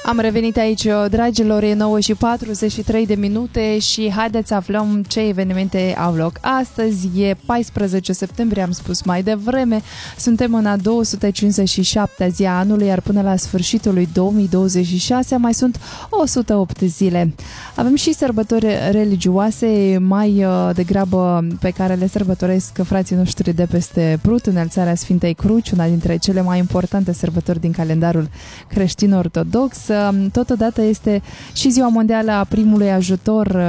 Am revenit aici, dragilor, e 9:43 și haideți să aflăm ce evenimente au loc. Astăzi e 14 septembrie, am spus mai devreme, suntem în a 257-a zi a anului, iar până la sfârșitul lui 2026 mai sunt 108 zile. Avem și sărbători religioase, mai degrabă pe care le sărbătoresc frații noștri de peste Prut, înălțarea Sfintei Cruci, una dintre cele mai importante sărbători din calendarul creștin-ortodox. Totodată este și Ziua Mondială a Primului Ajutor,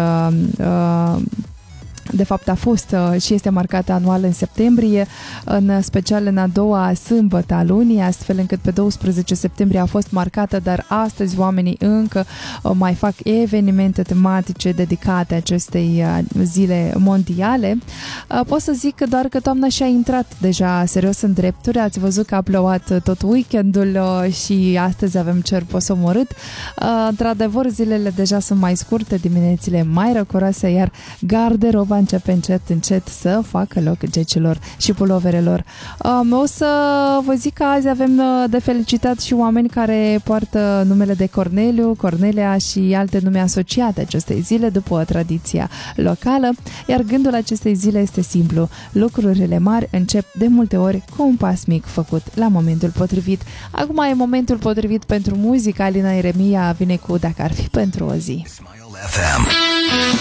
de fapt a fost și este marcată anual în septembrie, în special în a doua sâmbătă a lunii, astfel încât pe 12 septembrie a fost marcată, dar astăzi oamenii încă mai fac evenimente tematice dedicate acestei zile mondiale. Pot să zic doar că toamna și-a intrat deja serios în drepturi, ați văzut că a plouat tot weekendul și astăzi avem cer posomorât. Într-adevăr, zilele deja sunt mai scurte, diminețile mai răcoroase, iar garderoba începe încet să facă loc gecilor și puloverelor. O să vă zic că azi avem de felicitat și oameni care poartă numele de Corneliu, Cornelia și alte nume asociate acestei zile după tradiția locală, iar gândul acestei zile este simplu. Lucrurile mari încep de multe ori cu un pas mic făcut la momentul potrivit. Acum e momentul potrivit pentru muzica. Alina Ieremia vine cu Dacă ar fi pentru o zi.